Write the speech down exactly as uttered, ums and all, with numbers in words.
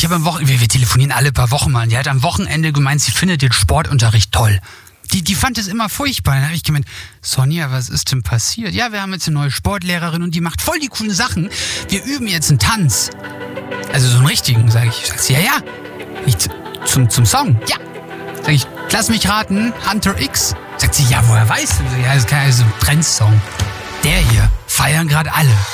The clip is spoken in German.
ich habe am Wochenende, wir, wir telefonieren alle paar Wochen mal, und die hat am Wochenende gemeint, sie findet den Sportunterricht toll. Die, die fand es immer furchtbar. Dann habe ich gemeint, Sonja, was ist denn passiert? Ja, wir haben jetzt eine neue Sportlehrerin und die macht voll die coolen Sachen. Wir üben jetzt einen Tanz. Also so einen richtigen, sage ich. Sagt sie, ja, ja. Ich, zum, zum Song? Ja. Sag ich, lass mich raten, Hunter X. Sagt sie, ja, woher weißt du? Ja, das ist kein also Trendsong. Der hier feiern gerade alle.